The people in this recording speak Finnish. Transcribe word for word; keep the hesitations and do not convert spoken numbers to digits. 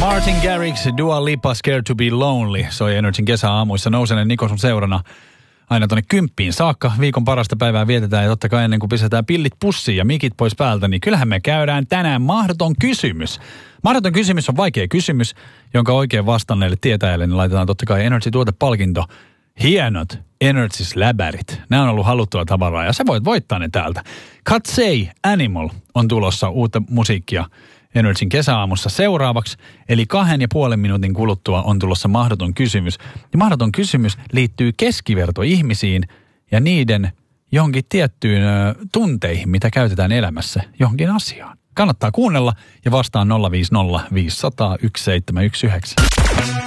Martin Garrix, Dua Lipa, Scared to be Lonely. Soi Energyn kesäaamuissa. Nousenen Niko sun seurana aina tonne kymppiin saakka. Viikon parasta päivää vietetään ja totta kai ennen kuin pistetään pillit pussiin ja mikit pois päältä, niin kyllähän me käydään tänään mahdoton kysymys. Mahdoton kysymys on vaikea kysymys, jonka oikein vastanneille tietäjille niin laitetaan totta kai Energy-tuotepalkinto. Hienot Energy-läbärit. Nämä on ollut haluttua tavaraa ja sä voit voittaa ne täältä. Katsei Animal on tulossa uutta musiikkia Energyn kesäaamussa seuraavaksi, eli kahden ja puolen minuutin kuluttua on tulossa mahdoton kysymys. Ja mahdoton kysymys liittyy keskivertoihmisiin ja niiden johonkin tiettyyn ö, tunteihin, mitä käytetään elämässä johonkin asiaan. Kannattaa kuunnella ja vastaan nolla viisi nolla viisi nolla nolla yksi seitsemän yksi yhdeksän.